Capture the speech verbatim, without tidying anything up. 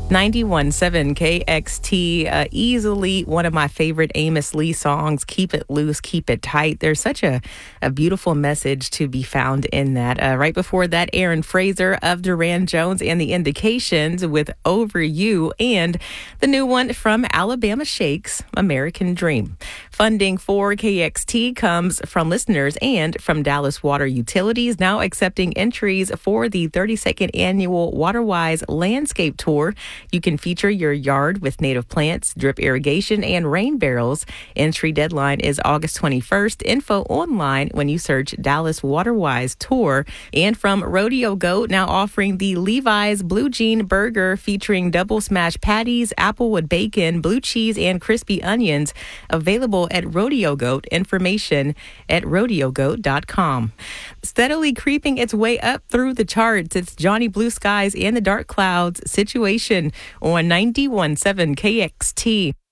ninety-one point seven K X T, uh, easily one of my favorite Amos Lee songs, Keep It Loose, Keep It Tight. There's such a, a beautiful message to be found in that. Uh, right before that, Aaron Fraser of Duran Jones and the Indications with Over You, and the new one from Alabama Shakes, American Dream. Funding for K X T comes from listeners and from Dallas Water Utilities, now accepting entries for the thirty-second annual WaterWise Landscape Tour. You can feature your yard with native plants, drip irrigation, and rain barrels. Entry deadline is August twenty-first. Info online when you search Dallas WaterWise Tour. And from Rodeo Goat, now offering the Levi's Blue Jean Burger featuring double smash patties, applewood bacon, blue cheese, and crispy onions. Available at Rodeo Goat. Information at rodeo goat dot com. Steadily creeping its way up through the charts, it's Johnny Blue Skies and the Dark Clouds, Situation on ninety-one point seven K X T.